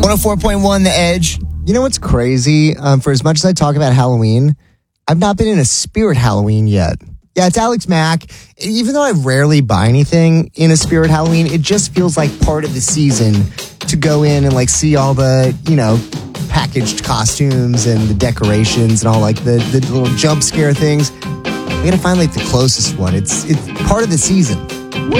104.1 The Edge. You know what's crazy? For as much as I talk about Halloween, I've not been in a Spirit Halloween yet. Yeah, it's Alex Mack. Even though I rarely buy anything in a Spirit Halloween, it just feels like part of the season to go in and like see all the, packaged costumes and the decorations and all like the little jump scare things. I gotta find like the closest one. It's part of the season.